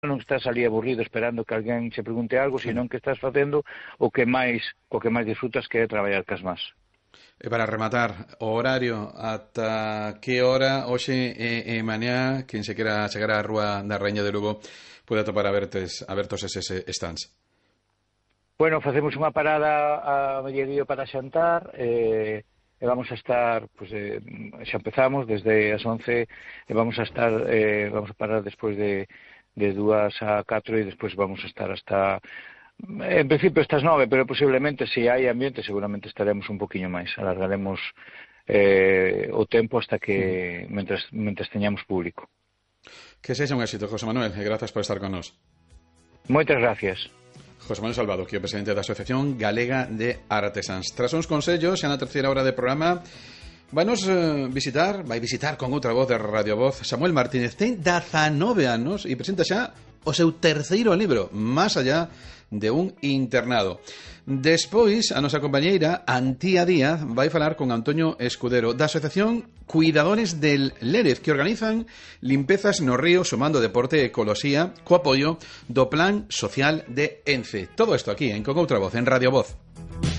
non estás ali aburrido esperando que alguén che pregunte algo, senón que estás facendo o que máis disfrutas, que é traballar cas más. E para rematar, o horario, ata que hora hoxe e mañá, quen se quera chegar á Rúa da Raíña de Lugo pode atopar abertos eses stands? Bueno, facemos unha parada a mediodía para xantar, e vamos a estar, xa empezamos desde as 11, e vamos a parar despois de 2 a 4, e despois vamos a estar hasta, en principio, hasta as 9, pero posiblemente, se hai ambiente, seguramente estaremos un poquinho máis, alargaremos o tempo hasta que, mentres teñamos público. Que sexa un éxito, José Manuel, e grazas por estar con nós. Moitas gracias. José Manuel Salvado, que é o presidente da Asociación Galega de Artesáns. Tras uns consellos, xa na terceira hora de programa, vai visitar con outra voz de Radio Voz, Samuel Martínez. Ten 19 anos e presenta xa o seu terceiro libro, Más allá de un internado. Despois, a nosa compañeira Antía Díaz vai falar con Antonio Escudero da Asociación Cuidadores del Lérez, que organizan limpezas no río sumando deporte e ecoloxía co apoio do Plan Social de ENCE. Todo isto aquí en Con Outra Voz, en Radio Voz.